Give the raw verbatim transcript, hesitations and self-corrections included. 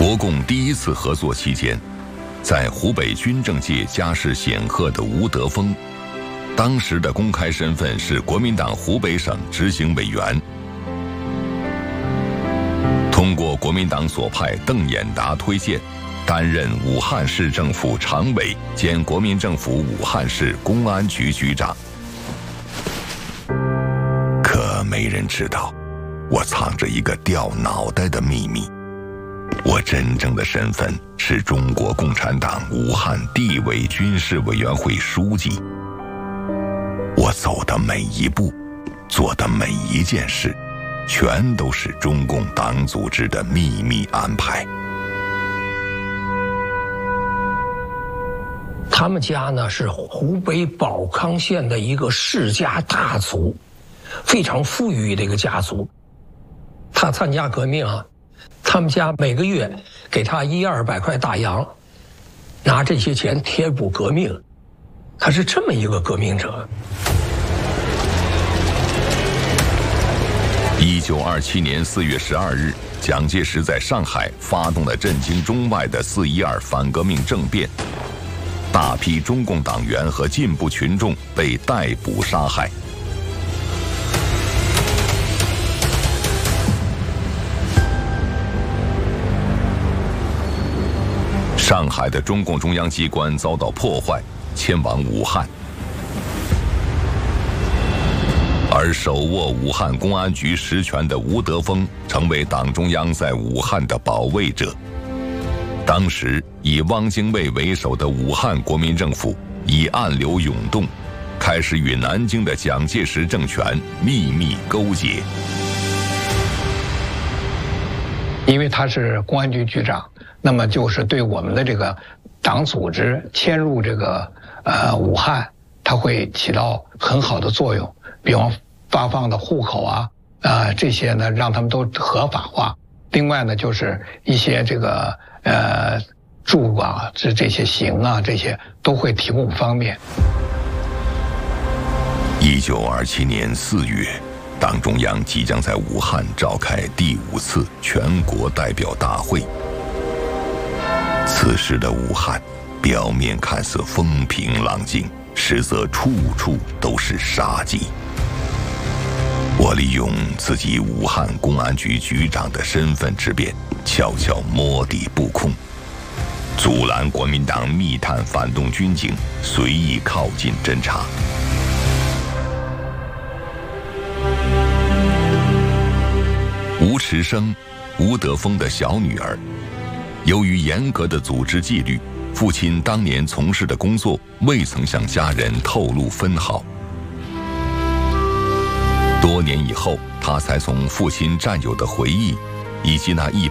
国共第一次合作期间，在湖北军政界家世显赫的吴德峰，当时的公开身份是国民党湖北省执行委员。通过国民党所派邓演达推荐，担任武汉市政府常委兼国民政府武汉市公安局局长。可没人知道，我藏着一个掉脑袋的秘密。我真正的身份是中国共产党武汉地委军事委员会书记。我走的每一步，做的每一件事，全都是中共党组织的秘密安排。 他们家呢是湖北保康县的一个世家大族，非常富裕的一个家族。他参加革命啊，他们家每个月给他一二百块大洋，拿这些钱贴补革命。他是这么一个革命者。 一九二七年四月十二日，蒋介石在上海发动了震惊中外的四一二反革命政变，大批中共党员和进步群众被逮捕杀害。上海的中共中央机关遭到破坏，迁往武汉。而手握武汉公安局实权的吴德峰成为党中央在武汉的保卫者。当时以汪精卫为首的武汉国民政府以暗流涌动，开始与南京的蒋介石政权秘密勾结。 因为他是公安局局长，那么就是对我们的这个党组织迁入这个呃武汉，它会起到很好的作用。比方发放的户口啊，呃这些呢让他们都合法化。另外呢就是一些这个呃住啊这这些行啊这些都会提供方便。 一九二七年四月，党中央即将在武汉召开第五次全国代表大会。此时的武汉，表面看似风平浪静，实则处处都是杀机。我利用自己武汉公安局局长的身份之便，悄悄摸底布控，阻拦国民党密探反动军警随意靠近侦查。吴池生，吴德峰的小女儿，由于严格的组织纪律，父亲当年从事的工作未曾向家人透露分毫。多年以后，他才从父亲战友的回忆以及那一